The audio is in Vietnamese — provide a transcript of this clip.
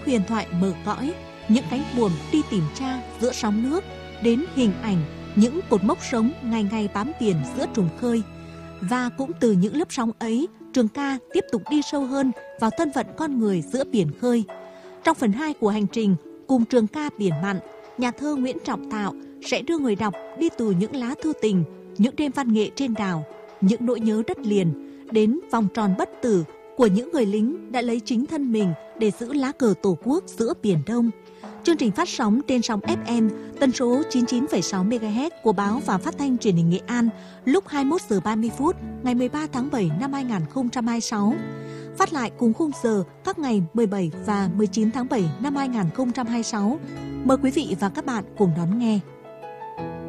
huyền thoại mở cõi, những cánh buồm đi tìm cha giữa sóng nước, đến hình ảnh những cột mốc sống ngày ngày bám biển giữa trùng khơi. Và cũng từ những lớp sóng ấy, Trường ca tiếp tục đi sâu hơn vào thân phận con người giữa biển khơi. Trong phần 2 của hành trình cùng Trường ca biển mặn, nhà thơ Nguyễn Trọng Tạo sẽ đưa người đọc đi từ những lá thư tình, những đêm văn nghệ trên đảo, những nỗi nhớ đất liền, đến vòng tròn bất tử của những người lính đã lấy chính thân mình để giữ lá cờ Tổ quốc giữa Biển Đông. Chương trình phát sóng trên sóng FM tần số 99,6 MHz của Báo và Phát thanh Truyền hình Nghệ An lúc 21 giờ 30 phút ngày 13 tháng 7 năm 2026. Phát lại cùng khung giờ các ngày 17 và 19 tháng 7 năm 2026. Mời quý vị và các bạn cùng đón nghe.